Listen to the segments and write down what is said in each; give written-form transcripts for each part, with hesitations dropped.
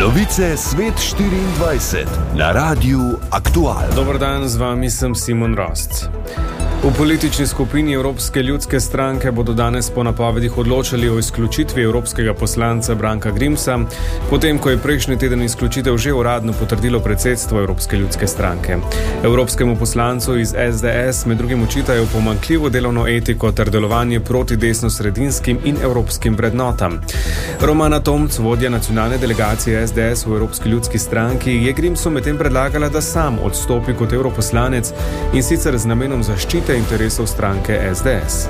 Novice Svet 24 na Radiu Aktual. Dober dan, z vami sem Simon Rost. V politični skupini Evropske ljudske stranke bodo danes po napovedih odločali o izključitvi evropskega poslanca Branka Grimsa, potem ko je prejšnji teden izključitev že uradno potrdilo predsedstvo Evropske ljudske stranke. Evropskemu poslancu iz SDS med drugim očitajo pomanjkljivo delovno etiko ter delovanje proti desnosredinskim in evropskim vrednotam. Romana Tomc, vodja nacionalne delegacije SDS v Evropski ljudski stranki, je Grimsu medtem predlagala, da sam odstopi kot evroposlanec in sicer z namenom zaščite interesov stranke SDS.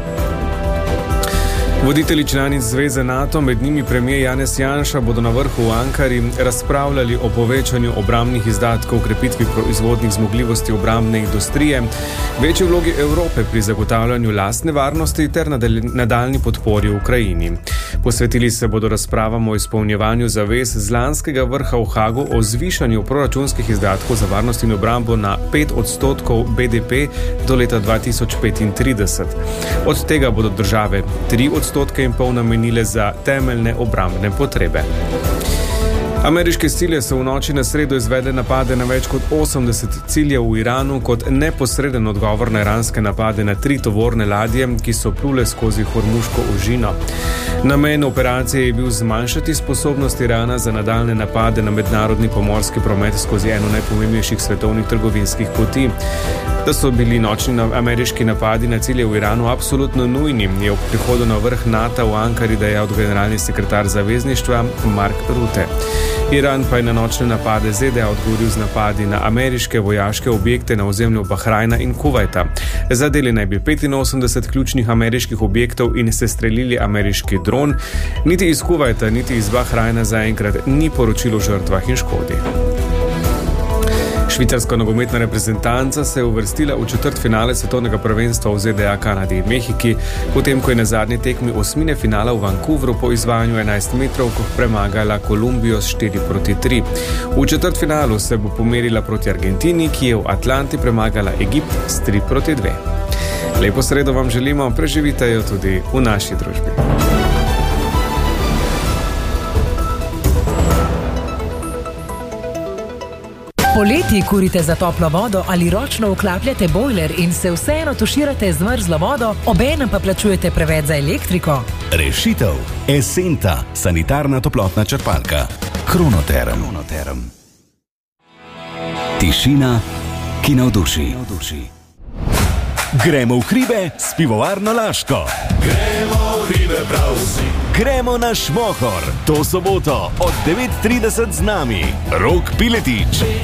Voditelji članic Zveze NATO, med njimi premier Janez Janša, bodo na vrhu v Ankari razpravljali o povečanju obrambnih izdatkov, krepitvi proizvodnih zmogljivosti obrambne industrije, večji vlogi Evrope pri zagotavljanju lastne varnosti ter nadaljnji podpori Ukrajini. Posvetili se bodo razpravam o izpolnjevanju zavez z lanskega vrha v Hagu o zvišanju proračunskih izdatkov za varnost in obrambo na 5% BDP do leta 2035. Od tega bodo države 3,5% namenile za temeljne obrambne potrebe. Ameriške sile so v noči na sredo izvedle napade na več kot 80 ciljev v Iranu kot neposreden odgovor na iranske napade na 3 tovorne ladje, ki so plule skozi Hormuško ožino. Namen operacije je bil zmanjšati sposobnost Irana za nadaljne napade na mednarodni pomorski promet skozi eno najpomembnejših svetovnih trgovinskih poti. Da so bili nočni ameriški napadi na cilje v Iranu absolutno nujni, je ob prihodu na vrh NATO v Ankari dejal generalni sekretar zavezništva Mark Rutte. Iran pa je na nočne napade ZDA odgovoril z napadi na ameriške vojaške objekte na ozemlju Bahrajna in Kuvajta. Zadeli naj bi 85 ključnih ameriških objektov in sestrelili ameriški dron. Niti iz Kuvajta, niti iz Bahrajna zaenkrat ni poročilo o žrtvah in škodi. Švicarska nogometna reprezentanca se je uvrstila v četrtfinale svetovnega prvenstva v ZDA, Kanadi in Mehiki, potem ko je na zadnji tekmi osmine finala v Vancouveru po izvajanju 11 metrovk premagala Kolumbijo s 4-3. V četrtfinalu se bo pomerila proti Argentini, ki je v Atlanti premagala Egipt s 3-2. Lepo sredo vam želimo, preživite jo tudi v naši družbi. Poleti kurite za toplo vodo ali ročno vklapljate bojler in se vseeno tuširate z mrzlo vodo, obenem pa plačujete preveč za elektriko? Rešitev. Esenta, sanitarna toplotna črpalka. Kronoterm. Tišina, ki navduši. Gremo v hribe s pivovarno Laško. Gremo v hribe prav vsi. Gremo na Šmohor. To soboto od 9:30 z nami. Rok Piletič.